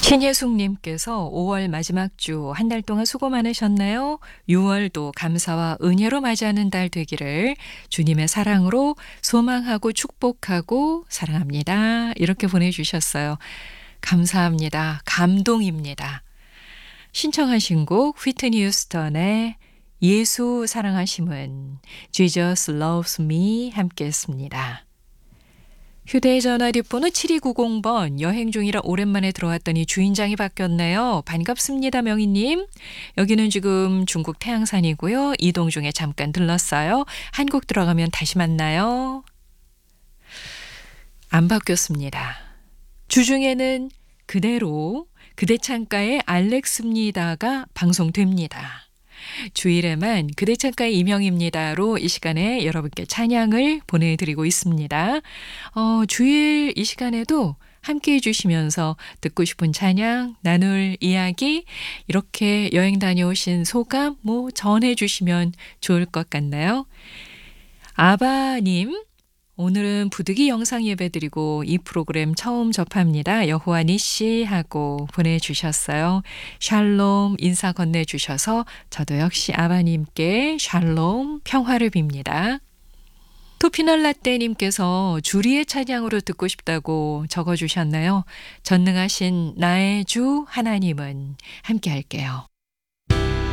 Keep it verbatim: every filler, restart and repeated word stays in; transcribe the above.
신혜숙님께서 오월 마지막 주 한 달 동안 수고 많으셨나요? 유월도 감사와 은혜로 맞이하는 달 되기를 주님의 사랑으로 소망하고 축복하고 사랑합니다. 이렇게 보내주셨어요. 감사합니다. 감동입니다. 신청하신 곡 휘트니 휴스턴의 예수 사랑하심은 Jesus loves me 함께 했습니다. 휴대전화 뒷번호 칠이구공 번 여행 중이라 오랜만에 들어왔더니 주인장이 바뀌었네요. 반갑습니다, 명희님. 여기는 지금 중국 태양산이고요. 이동 중에 잠깐 들렀어요. 한국 들어가면 다시 만나요. 안 바뀌었습니다. 주중에는 그대로 그대 창가의 알렉스입니다가 방송됩니다. 주일에만 그대 창가의 이명입니다로 이 시간에 여러분께 찬양을 보내드리고 있습니다. 어, 주일 이 시간에도 함께 해주시면서 듣고 싶은 찬양, 나눌 이야기, 이렇게 여행 다녀오신 소감 뭐 전해주시면 좋을 것 같나요? 아바님, 오늘은 부득이 영상 예배드리고 이 프로그램 처음 접합니다. 여호와 니시 하고 보내주셨어요. 샬롬 인사 건네주셔서 저도 역시 아바님께 샬롬 평화를 빕니다. 토피널라떼님께서 주리의 찬양으로 듣고 싶다고 적어주셨나요? 전능하신 나의 주 하나님은 함께 할게요.